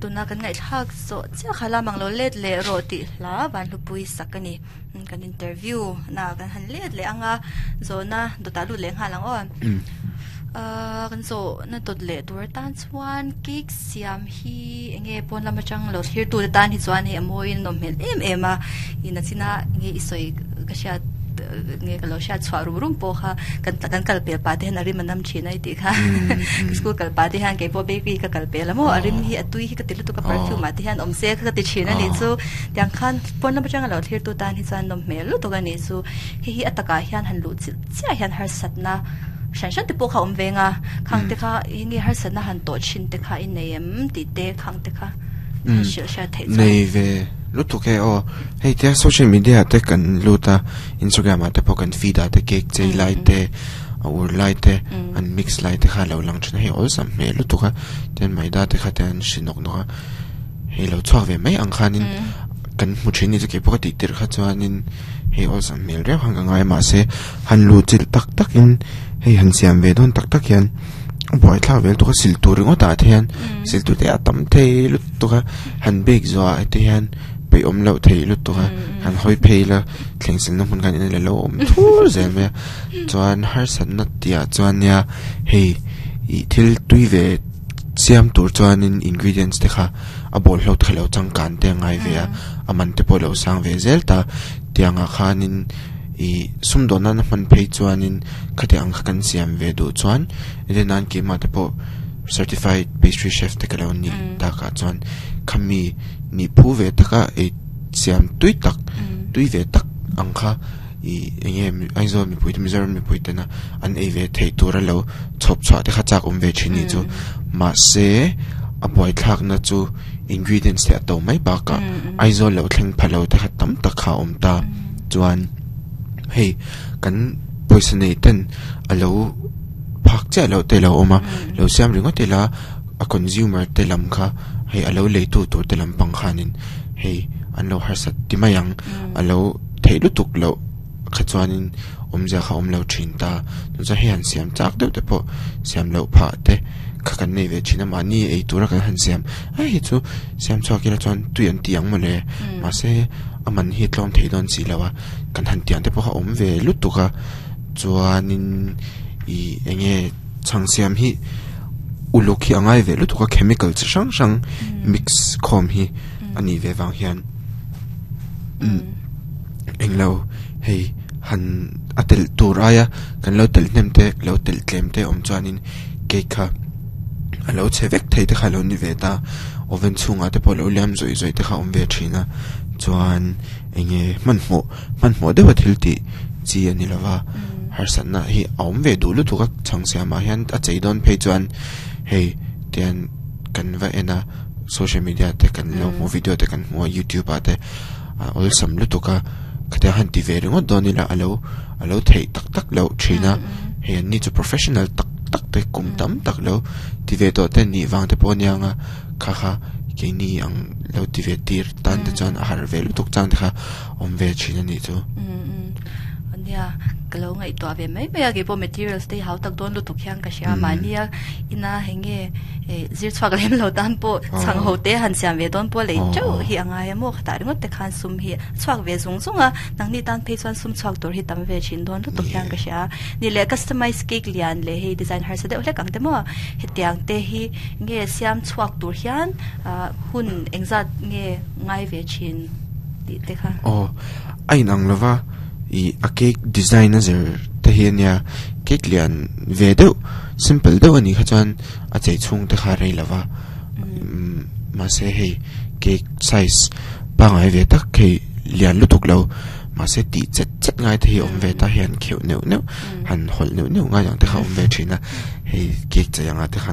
tuna kan ngai thak so cha khala manglo let le roti la ban lu pui sakani kan interview na kan han let le anga zona dotalu le halang on kan so na tot le tur tan chuan kik siam hi enge pon lama chang lo here tu tan hi chuan he amoin nom hel ema ina china nge isoi ka sha nge ka lo sha chwaru rum po kha kan kal pe pa te na ri manam china ti kha school kal pa te han ke po baby ka kal pe la mo arim hi atui hi ka tilu to ka perfume ma te han om se ka ti china ni chu yang khan pon lama chang lo here tu tan hi chuan nom mel lu to ga ni chu hi ataka hian han lu chi hian har satna shan te po kha om venga khang te kha ingi har sana han to chin te kha in nem ti te khang te kha sha the nei ve lu to ke o hey te social media te kan lu ta Instagram te po kan feed te cake chei lai te or lai te an mix lai te kha lo lang chna he all sam me lu to kha ten mai da te kha ten shinok no he lo chwa ve mai ang khanin kan mu chini te ke po ti tir kha chuanin he all sam mel re hang ngai ma se han lu chil tak tak in hey han siam ve don tak tak hian boy thla vel to ka sil tur ngo ta thian sil tu te atam the lu to ka han big zo a te hian pe om lo the lu to ka han hoi pheila thleng sil na mun kan in le lo om thur zel me chuan har san na tia chuan ya hey I thil tui ve siam tur chuan in ingredients te kha a bol lo thelo chang kan te ngai ve a man te po lo sang ve zel ta tianga khanin I sum dona na man pay chuanin khati ang khakan siam ve du chuan ide nan ke ma te po certified pastry chef te kalo ni ta ka chuan khami ni phu ve taka e siam tui ve tak ang kha I enge aizo mi puit mizer mi puitena an e ve thei tura lo chop chwa te kha chak ve chini chu ma se a boy thak na chu ingredients te to mai ba ka aizo lo thleng phalo te kha tam ta kha ta chuan hey kan poisonaten alo phak cha lo te lo oma lo siam ringo te la a consumer te lam kha hey alo le tu te lam pang khanin hey an lo har sat ti mayang alo theilu tuk lo khachuanin omja kha om lo thin ta nu cha hian siam chak de te po siam lo pha te khakan nei ve china mani ei tura kan han siam ai chu siam chakila chuan tuian tiang mo le ma se aman hi tlom thei don si lawa kan han tian te po ha om ve lu tu ka chuanin I enge chang siam hi ulokhi angai ve lu tu ka chemical chi sang mix khom hi ani ve wang hian englo hey han atel turaya kan lo tel nemte lo tel tlemte om chuanin cake kha alo chevek thei te khalo ni ve ta oven chunga te po lo lam zoi zoi te kha om ve thina chuan enge manmo de wathil ti chi ani lawa har sanna hi aum ve du lu tu ka changsia ma hian a cheidon phei chuan hey tian kan va ena social media te kan lo mo video te kan mo YouTube ate all sam lu tu ka khata han ti ve ringo donila alo thei tak lo thina he ni chu professional tak te kum tam tak lo ti ve to te ni wang te ponyanga kha ke ni ang lo ti ve tir tan te chan a har ve lu tuk chang te kha om ve china ni chu ania kalo ngai to ave mai ba ge po materials te how tak don lu tuk hyang ka sha mania ina henge zir chwak lem lo dan po chang ho te han siam ve don po le chau hi anga ya mo khata ringot te khan sum hi chwak ve zung zunga nang ni tan pe chuan sum chwak tor hi tam ve chin don lu tuk hyang ka sha ni le customize cake lian le he design har sa de ole kang te mo he tiang te hi nge siam chwak tur hian hun engzat nge ngai ve chin ti te kha ai nang lova I a cake designer te hiania cake lian ve de simple de ani kha chan a chei chung te kha rei lawa ma se hey cake size pa ngai ve tak ke lian lu tuk lo ma se ti chet ngai the om ve ta hian kheu neu han hol neu ngai yang te kha om ve thina hey cake cha yang a te